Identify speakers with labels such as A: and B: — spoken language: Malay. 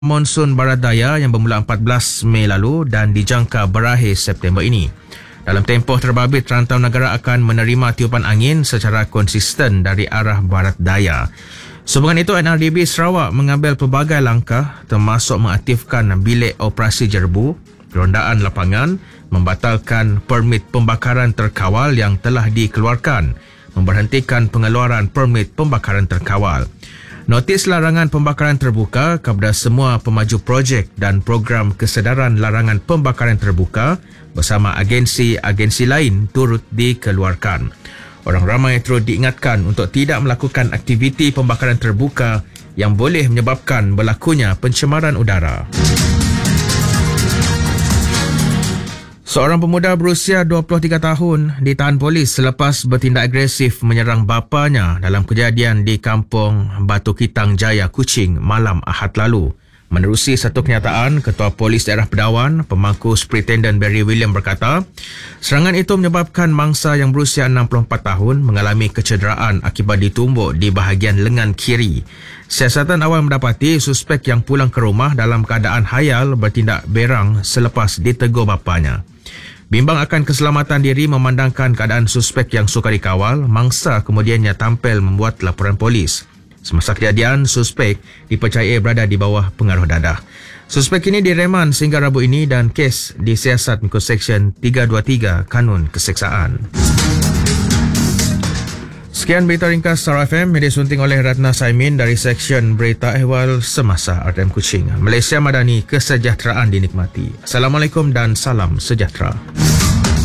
A: monsun barat daya yang bermula 14 Mei lalu dan dijangka berakhir September ini. Dalam tempoh terbabit, rantau negara akan menerima tiupan angin secara konsisten dari arah barat daya. Sehubungan itu, NRDB Sarawak mengambil pelbagai langkah termasuk mengaktifkan bilik operasi jerbu, rondaan lapangan, membatalkan permit pembakaran terkawal yang telah dikeluarkan, memberhentikan pengeluaran permit pembakaran terkawal. Notis larangan pembakaran terbuka kepada semua pemaju projek dan program kesedaran larangan pembakaran terbuka bersama agensi-agensi lain turut dikeluarkan. Orang ramai turut diingatkan untuk tidak melakukan aktiviti pembakaran terbuka yang boleh menyebabkan berlakunya pencemaran udara. Seorang pemuda berusia 23 tahun ditahan polis selepas bertindak agresif menyerang bapanya dalam kejadian di kampung Batu Kitang Jaya, Kuching malam Ahad lalu. Menerusi satu kenyataan, Ketua Polis Daerah Pedawan, Pemangku Superintendent Barry William berkata, serangan itu menyebabkan mangsa yang berusia 64 tahun mengalami kecederaan akibat ditumbuk di bahagian lengan kiri. Siasatan awal mendapati suspek yang pulang ke rumah dalam keadaan hayal bertindak berang selepas ditegur bapanya. Bimbang akan keselamatan diri memandangkan keadaan suspek yang sukar dikawal, mangsa kemudiannya tampil membuat laporan polis. Semasa kejadian, suspek dipercayai berada di bawah pengaruh dadah. Suspek ini direman sehingga Rabu ini dan kes disiasat mengikut Seksyen 323 Kanun Keseksaan. Sekian berita ringkas Star FM yang disunting oleh Ratna Saimin dari Seksyen Berita Ehwal Semasa RTM Kuching. Malaysia Madani, kesejahteraan dinikmati. Assalamualaikum dan salam sejahtera.